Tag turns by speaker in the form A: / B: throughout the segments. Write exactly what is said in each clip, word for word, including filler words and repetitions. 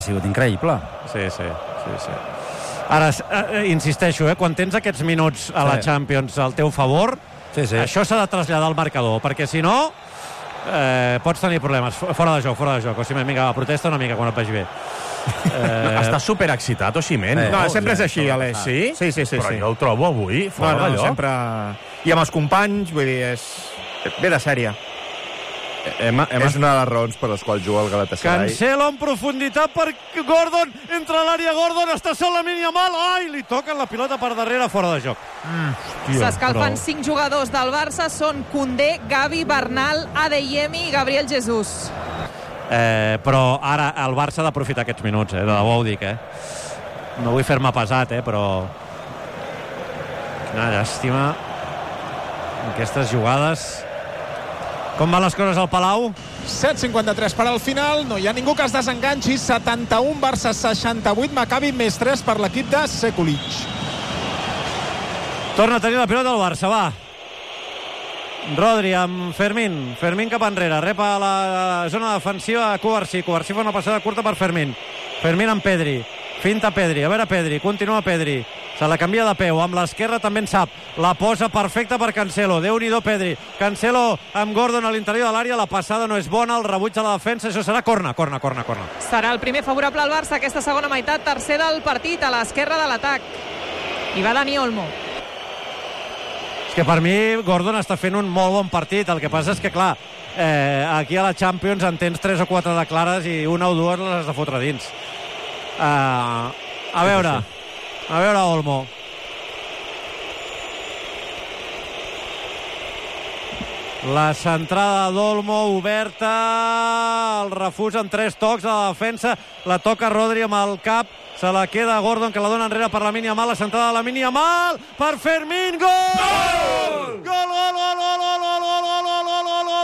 A: Ha sigut increïble.
B: Sí, sí, sí, sí. Ara, eh, insisteixo, eh, quan tens aquests minuts a la
A: Sí.
B: Champions al teu favor,
A: Sí, sí.
B: això s'ha de traslladar al marcador, perquè si no eh, pots tenir problemes. Fora de joc, fora de joc. Osimhen, vinga, va, protesta una mica quan et vagi bé.
C: Eh... No, està superexcitat, Osimhen.
A: Eh,
D: No,
C: no,
D: sempre és així, Aleix.
C: Sí?
D: Sí, sí, sí.
C: Però
D: sí.
C: jo el trobo avui fora
D: No, no,
C: d'allò.
D: sempre... I amb els companys, vull dir, és... Ve de sèrie.
E: Hem, hem... És una de les raons per les quals juga el Galatasaray.
B: Cancelo en profunditat per Gordon, entra a l'àrea Gordon, està sol la Lamine Yamal, ai, li toquen la pilota per darrere, fora de joc.
C: Mm,
F: S'escalfen cinc jugadors del Barça, són Koundé, Gavi, Bernal, Adeyemi i Gabriel Jesús.
B: Eh, però ara el Barça ha d'aprofitar aquests minuts, eh? De debò ho dic, eh? No vull fer-me pesat, eh? Però quina llàstima aquestes jugades. Com van les coses al Palau?
G: set cinquanta-tres per al final, no hi ha ningú que es desenganxi. Setanta-un Barça, seixanta-vuit Maccabi, més tres per l'equip de Sekulic.
B: Torna a tenir la pilota al Barça, va. Rodri amb Fermín. Fermín cap enrere, rep a la zona defensiva a Cubarsí. Cubarsí fa una passada curta per Fermín. Fermín amb Pedri. Finta Pedri, a veure Pedri, continua Pedri. Se la canvia de peu, amb l'esquerra també en sap. La posa perfecta per Cancelo. Déu-n'hi-do Pedri. Cancelo amb Gordon a l'interior de l'àrea. La passada no és bona, el rebuig a la defensa. Això serà corna, corna, corna, corna.
F: Serà el primer favorable al Barça aquesta segona meitat, tercer del partit, a l'esquerra de l'atac. I va Dani Olmo.
B: És que per mi Gordon està fent un molt bon partit. El que passa és que, clar, eh, aquí a la Champions en tens tres o quatre de clares i una o dues les has de fotre dins. Uh, a veure, a veure Olmo. La centrada d'Olmo oberta, el refús en tres tocs a la defensa, la toca Rodri amb el cap, se la queda Gordon, que la dona enrere per Lamine Yamal, la centrada de Lamine Yamal, per Fermín, gol! Gol, gol, gol, gol, gol, gol, gol, gol, gol, gol,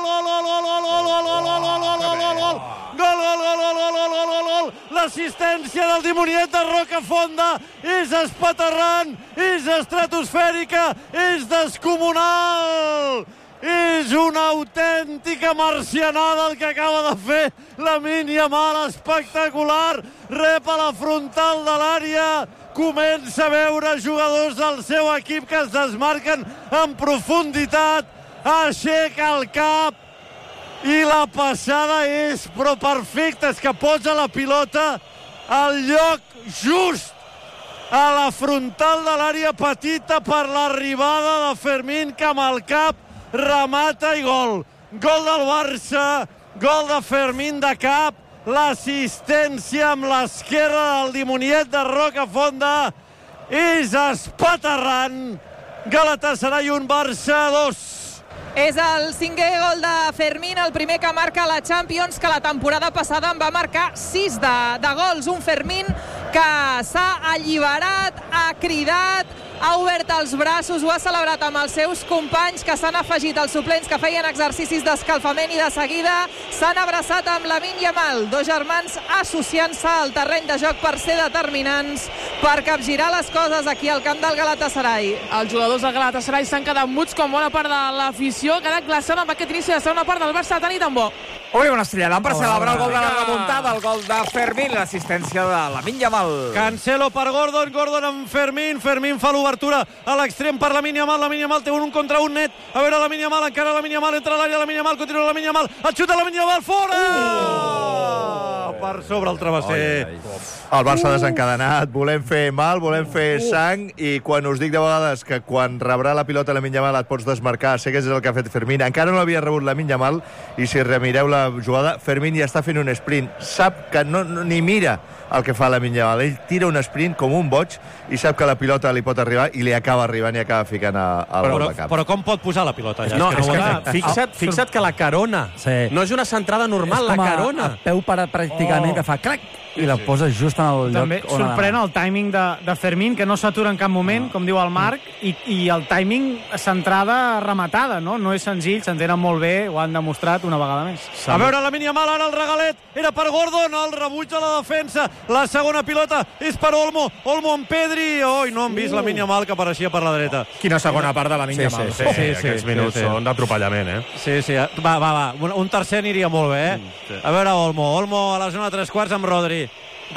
B: l'assistència del dimoniet de Rocafonda és espaterrant, és estratosfèrica, és descomunal, és una autèntica marcianada el que acaba de fer Lamine Yamal, espectacular, rep a la frontal de l'àrea, comença a veure jugadors del seu equip que es desmarquen en profunditat, aixeca el cap i la passada és però perfecta, és que posa la pilota al lloc just a la frontal de l'àrea petita per l'arribada de Fermín, que amb el cap remata i gol. Gol del Barça, gol de Fermín de cap, l'assistència amb l'esquerra del dimoniet de Rocafonda és espaterrant. Galatasaray un, Barça dos.
F: És el cinquè gol de Fermín, el primer que marca la Champions, que la temporada passada en va marcar sis de, de gols. Un Fermín que s'ha alliberat, ha cridat, ha obert els braços, ho ha celebrat amb els seus companys que s'han afegit, els suplents que feien exercicis d'escalfament, i de seguida s'han abraçat amb Lamine Yamal, dos germans associant-se al terreny de joc per ser determinants, per capgirar les coses aquí al camp del Galatasaray.
H: Els jugadors del Galatasaray s'han quedat muts com bona part de l'afició, ha quedat glaçant amb aquest inici de segona part del Barça tan i tan bo.
I: Ui, una estrellada per celebrar el gol de la remuntada, el gol de Fermín, l'assistència de Lamine Yamal.
B: Cancelo per Gordon, Gordon amb Fermín, Fermín fa l'obertura a l'extrem per Lamine Yamal, Lamine Yamal té un contra un net, a veure Lamine Yamal, encara Lamine Yamal, entra a l'àrea, Lamine Yamal, continua Lamine Yamal, el xut de Lamine Yamal, fora! Uh! Per sobre el travesser.
E: El Barça desencadenat, volem fer mal, volem fer sang, i quan us dic de vegades que quan rebrà la pilota Lamine Yamal et pots desmarcar, sé que és el que ha fet Fermín, encara no l'havia rebut Lamine Yamal, i si remireu la jugada, Fermín ja està fent un sprint, sap que no, no, ni mira el que fa Lamine Yamal, ell tira un sprint com un boig i sap que la pilota li pot arribar i li acaba arribant i acaba ficant al gol de cap.
B: Però com pot posar la pilota allà?
C: No,
B: és que,
C: és
B: no
C: que fixa't, fixa't que la carona
A: Sí.
C: no és una centrada normal,
A: És
C: la
A: com a,
C: carona.
A: a peu per, pràcticament,
D: Oh.
A: que fa clac i la posa just en el lloc
J: També
A: on ha
J: sorprèn
A: d'anar.
J: el timing de, de Fermín, que no s'atura en cap moment,
A: No.
J: com diu el Marc, i, i el timing centrada rematada, no? No és senzill, s'entenen molt bé, ho han demostrat una vegada més.
B: A veure Lamine Yamal, ara el regalet, era per Gordon, el rebuig a la defensa, la segona pilota és per Olmo, Olmo amb Pedri, oi, no han vist uh. Lamine Yamal que apareixia per la dreta.
D: Quina segona part de Lamine Yamal.
C: Sí, sí, sí, sí, aquests minuts
B: sí, sí.
C: són d'atropellament, eh?
B: Sí, sí, va, va, va, un, un tercer aniria molt bé, eh? A veure Olmo, Olmo a la zona de tres quarts amb Rodri.